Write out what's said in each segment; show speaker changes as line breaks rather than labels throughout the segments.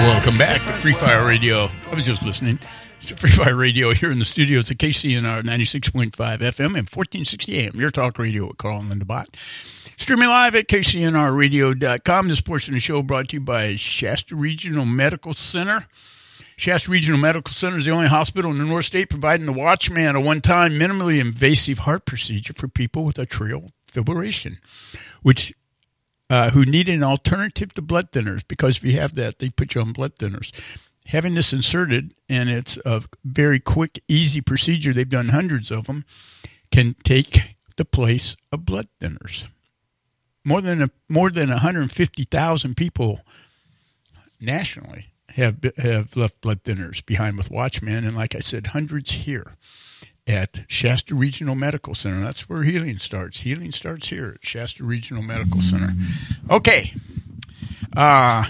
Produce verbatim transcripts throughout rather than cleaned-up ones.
Welcome back to Free Fire Radio. I was just listening to Free Fire Radio here in the studios at K C N R ninety-six point five F M and fourteen sixty A M. Your talk radio with Carl and Linda Bott. Streaming live at K C N R radio dot com. This portion of the show brought to you by Shasta Regional Medical Center. Shasta Regional Medical Center is the only hospital in the North State providing the Watchman, a one-time minimally invasive heart procedure for people with atrial fibrillation, which uh, who need an alternative to blood thinners, because if you have that, they put you on blood thinners. Having this inserted, and it's a very quick, easy procedure, they've done hundreds of them, can take the place of blood thinners. More than a, more than one hundred fifty thousand people nationally have have left blood thinners behind with Watchman, and like I said, hundreds here at Shasta Regional Medical Center. That's where healing starts. Healing starts here at Shasta Regional Medical Center. Okay. Uh,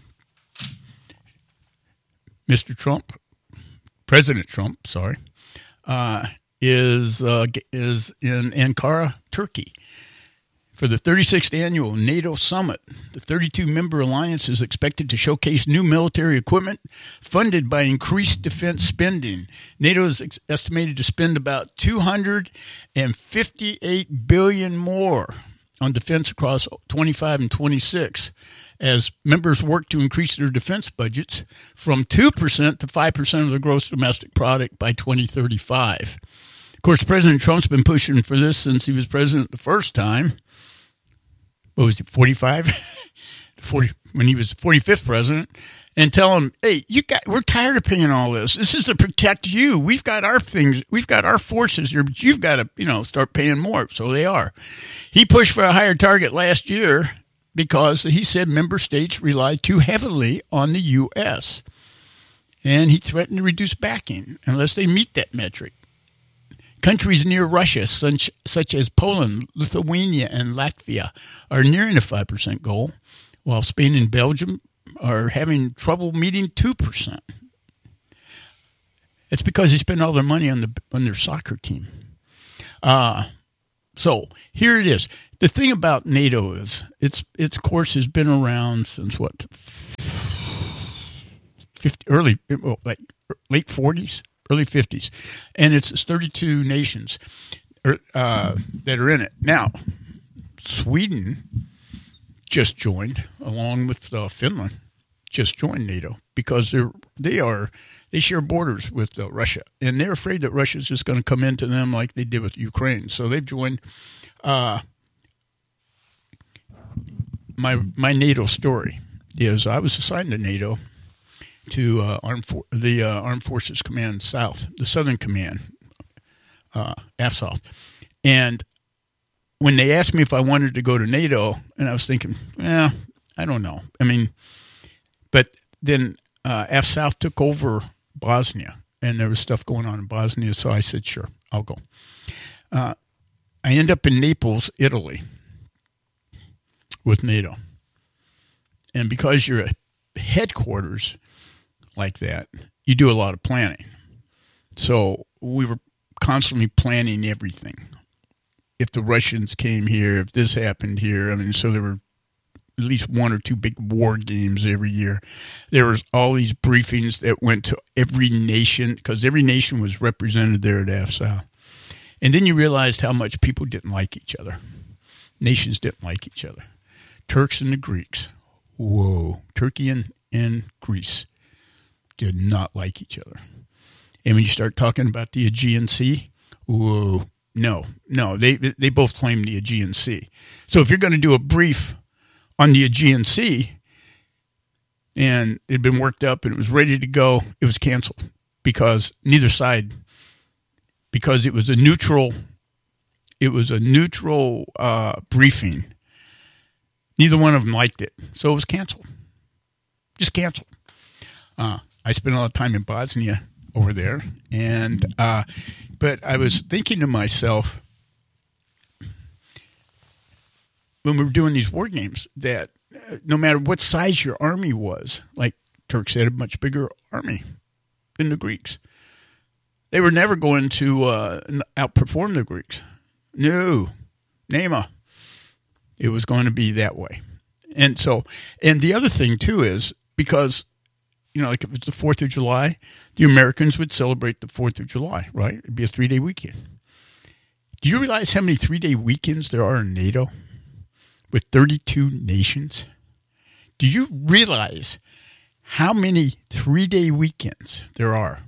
Mister Trump, President Trump, sorry, uh, is uh, is in Ankara, Turkey, for the thirty-sixth annual NATO summit. The thirty-two member alliance is expected to showcase new military equipment funded by increased defense spending. NATO is ex- estimated to spend about two hundred fifty-eight billion dollars more on defense across twenty-five and twenty-six as members work to increase their defense budgets from two percent to five percent of the gross domestic product by twenty thirty-five. Of course, President Trump's been pushing for this since he was president the first time. What was he, forty-five? forty, when he was forty-fifth president, and tell him, hey, you got, we're tired of paying all this. This is to protect you. We've got our things, we've got our forces here, but you've got to, you know, start paying more. So they are. He pushed for a higher target last year because he said member states rely too heavily on the U S, and he threatened to reduce backing unless they meet that metric. Countries near Russia, such, such as Poland, Lithuania, and Latvia, are nearing a five percent goal, while Spain and Belgium are having trouble meeting two percent. It's because they spend all their money on the on their soccer team. Uh, so here it is. The thing about NATO is its its course has been around since what, fifty, early, well, like late forties? Early fifties, and it's thirty-two nations uh, that are in it. Now, Sweden just joined, along with uh, Finland, just joined NATO because they're they are they share borders with uh, Russia, and they're afraid that Russia's just going to come into them like they did with Ukraine. So they've joined. Uh, my my NATO story is I was assigned to NATO. To uh, armed for- the uh, Armed Forces Command South, the Southern Command, uh, A F South. And when they asked me if I wanted to go to NATO, and I was thinking, yeah, I don't know. I mean, but then uh, A F South took over Bosnia, and there was stuff going on in Bosnia, so I said, sure, I'll go. Uh, I end up in Naples, Italy, with NATO. And because you're a headquarters like that, you do a lot of planning. So we were constantly planning everything. If the Russians came here, if this happened here, I mean, so there were at least one or two big war games every year. There was all these briefings that went to every nation, because every nation was represented there at A F South. And then you realized how much people didn't like each other. Nations didn't like each other. Turks and the Greeks. Whoa. Turkey and, and Greece did not like each other. And when you start talking about the Aegean Sea, whoa, no, no, they they both claim the Aegean Sea. So if you're going to do a brief on the Aegean Sea, and it had been worked up and it was ready to go, it was canceled because neither side, because it was a neutral, it was a neutral uh, briefing. Neither one of them liked it, so it was canceled. Just canceled. Uh, I spent a lot of time in Bosnia over there, and uh, but I was thinking to myself when we were doing these war games that uh, no matter what size your army was, like Turks had a much bigger army than the Greeks, they were never going to uh, outperform the Greeks. No, Nema. It was going to be that way. And so, and the other thing too is because you know, like if it's the fourth of July, the Americans would celebrate the fourth of July, right? It'd be a three-day weekend. Do you realize how many three-day weekends there are in NATO with thirty-two nations? Do you realize how many three-day weekends there are?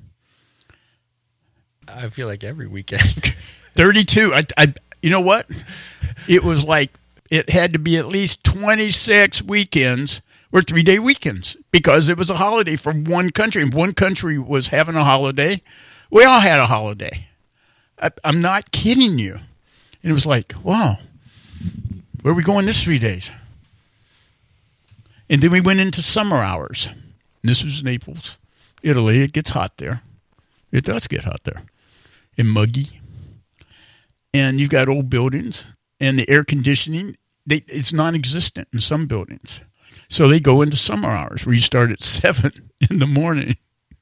I feel like every weekend.
thirty-two. I, I, you know what? It was like it had to be at least twenty-six weekends or three-day weekends because it was a holiday for one country. And one country was having a holiday. We all had a holiday. I, I'm not kidding you. And it was like, wow, where are we going this three days? And then we went into summer hours. And this was Naples, Italy. It gets hot there. It does get hot there. And muggy. And you've got old buildings. And the air conditioning, they, it's non-existent in some buildings. So they go into summer hours where you start at seven in the morning.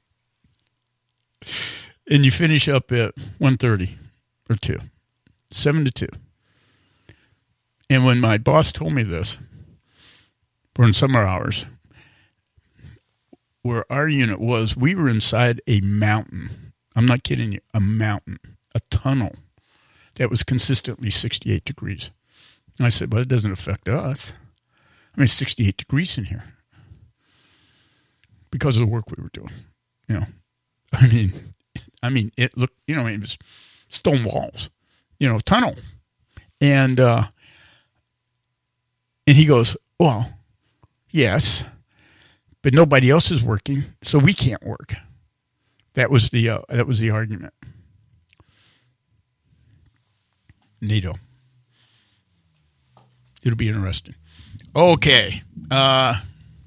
And you finish up at one thirty or two. seven to two. And when my boss told me this, we're in summer hours, where our unit was, we were inside a mountain. I'm not kidding you. A mountain. A tunnel that was consistently sixty-eight degrees. And I said, well, it doesn't affect us. I mean, it's sixty-eight degrees in here because of the work we were doing. You know, I mean, I mean, it looked, you know, it was stone walls, you know, tunnel. And, uh, and he goes, well, yes, but nobody else is working, so we can't work. That was the, uh, that was the argument. NATO. It'll be interesting. Okay. Uh,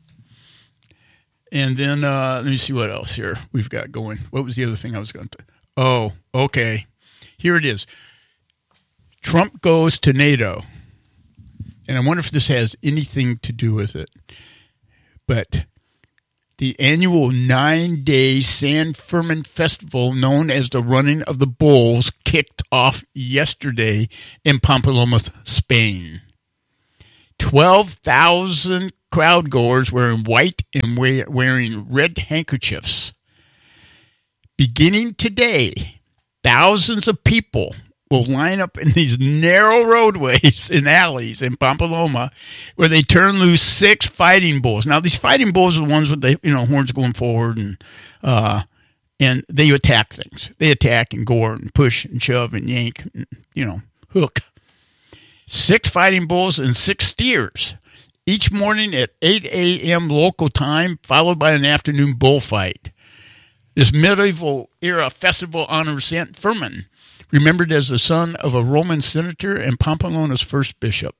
and then uh, let me see what else here we've got going. What was the other thing I was going to? Oh, okay. Here it is. Trump goes to NATO. And I wonder if this has anything to do with it. But the annual nine-day San Fermin Festival, known as the Running of the Bulls, kicked off yesterday in Pamplona, Spain. twelve thousand crowdgoers wearing white and wearing red handkerchiefs. Beginning today, thousands of people will line up in these narrow roadways and alleys in Pamplona where they turn loose six fighting bulls. Now, these fighting bulls are the ones with the, you know, horns going forward, and uh, and they attack things. They attack and gore and push and shove and yank and, you know, hook. Six fighting bulls and six steers each morning at eight a.m. local time, followed by an afternoon bullfight. This medieval-era festival honors Saint Firmin, remembered as the son of a Roman senator and Pamplona's first bishop.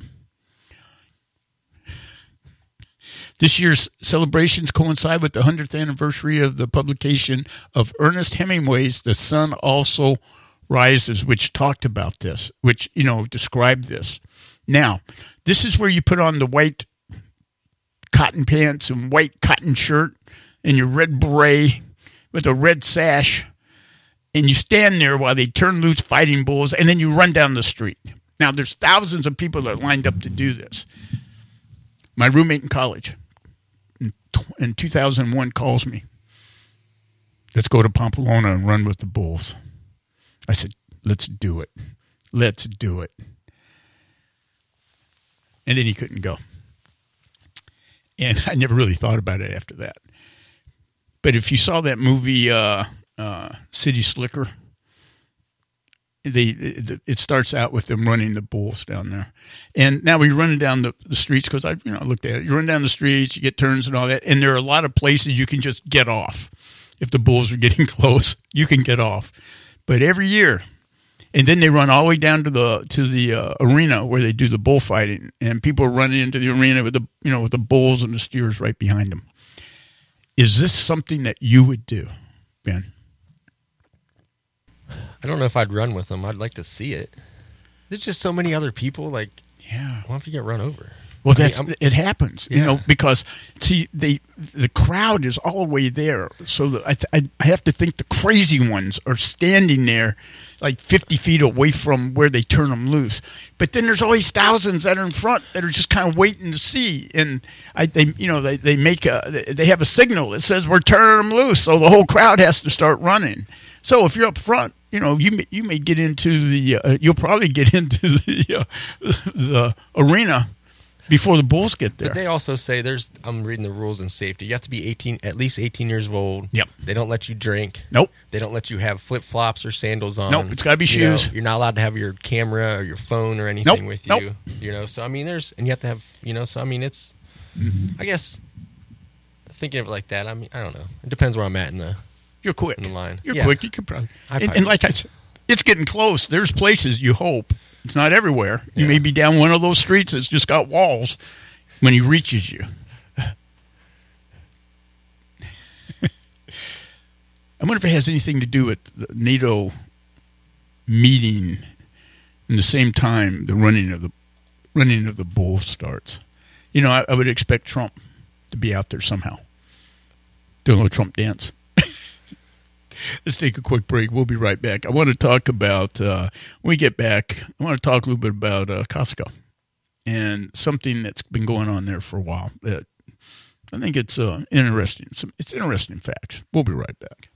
This year's celebrations coincide with the hundredth anniversary of the publication of Ernest Hemingway's The Sun Also Rises, which talked about this, which, you know, described this. Now, this is where you put on the white cotton pants and white cotton shirt and your red beret with a red sash, and you stand there while they turn loose fighting bulls, and then you run down the street. Now, there's thousands of people that are lined up to do this. My roommate in college in, in two thousand one calls me. Let's go to Pamplona and run with the bulls. I said, let's do it. Let's do it. And then he couldn't go. And I never really thought about it after that. But if you saw that movie, uh, uh, City Slicker, they, it, it starts out with them running the bulls down there. And now we're running down the, the streets because I you know, looked at it. You run down the streets, you get turns and all that. And there are a lot of places you can just get off. If the bulls are getting close, you can get off. But every year, and then they run all the way down to the to the uh, arena where they do the bullfighting, and people are running into the arena with the you know with the bulls and the steers right behind them. Is this something that you would do, Ben?
I don't know if I'd run with them. I'd like to see it. There's just so many other people. Like,
yeah,
why don't you get run over?
Well,
I mean,
that's
I'm-
it happens, you
Yeah.
know, because see, they the crowd is all the way there, so that I, th- I have to think the crazy ones are standing there, like fifty feet away from where they turn them loose. But then there's always thousands that are in front that are just kind of waiting to see, and I, they, you know, they they make a they have a signal that says we're turning them loose, so the whole crowd has to start running. So if you're up front, you know, you may, you may get into the uh, you'll probably get into the uh, the arena before the bulls get there.
But they also say there's. I'm reading the rules in safety. You have to be eighteen, at least eighteen years old.
Yep.
They don't let you drink.
Nope.
They don't let you have flip flops or sandals on.
Nope, it's gotta be
You know,
shoes.
you're not allowed to have your camera or your phone or anything
Nope,
with
nope.
you. You know. So I mean, there's and you have to have. You know. So I mean, it's. I guess. Thinking of it like that, I mean, I don't know. It depends where I'm at in the
You're quick.
in the line.
You're
Yeah.
quick. You could probably.
I
And,
probably
and like I said, it's getting close. There's places you hope it's not everywhere. You
Yeah.
may be down one of those streets that's just got walls when he reaches you. I wonder if it has anything to do with the NATO meeting in the same time the running of the running of the bull starts. You know, I, I would expect Trump to be out there somehow doing a little Trump dance. Let's take a quick break. We'll be right back. I want to talk about, uh, when we get back, I want to talk a little bit about uh, Costco and something that's been going on there for a while. That I think it's uh, interesting. Some, it's interesting facts. We'll be right back.